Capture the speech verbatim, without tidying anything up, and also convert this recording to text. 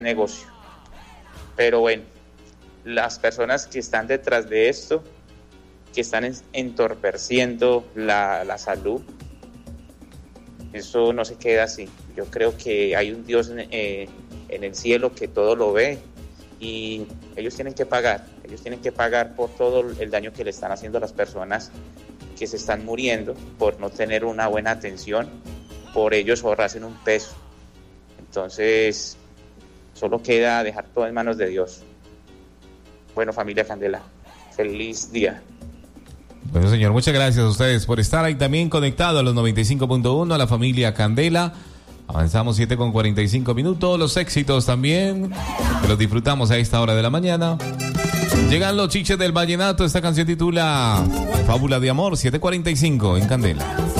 negocio. Pero bueno, las personas que están detrás de esto, que están entorpeciendo la, la salud, eso no se queda así. Yo creo que hay un Dios en, eh, en el cielo que todo lo ve y ellos tienen que pagar, ellos tienen que pagar por todo el daño que le están haciendo a las personas que se están muriendo por no tener una buena atención, por ellos ahorrarse un peso. Entonces, solo queda dejar todo en manos de Dios. Bueno, familia Candela, feliz día. Bueno, señor, muchas gracias a ustedes por estar ahí también conectado a los noventa y cinco punto uno, a la familia Candela. Avanzamos siete con cuarenta y cinco minutos, los éxitos también, que los disfrutamos a esta hora de la mañana. Llegan los chiches del vallenato, esta canción titula Fábula de Amor, siete cuarenta y cinco en Candela.